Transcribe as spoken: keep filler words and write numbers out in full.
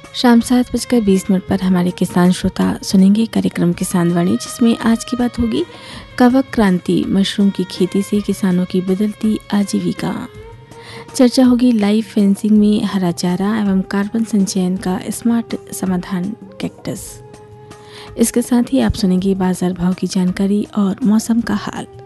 शाम सात बजकर बीस मिनट पर हमारे किसान श्रोता सुनेंगे कार्यक्रम किसान वाणी, जिसमें आज की बात होगी कवक क्रांति, मशरूम की खेती से किसानों की बदलती आजीविका। चर्चा होगी लाइव फेंसिंग में हरा चारा एवं कार्बन संचयन का स्मार्ट समाधान कैक्टस। इसके साथ ही आप सुनेंगे बाजार भाव की जानकारी और मौसम का हाल।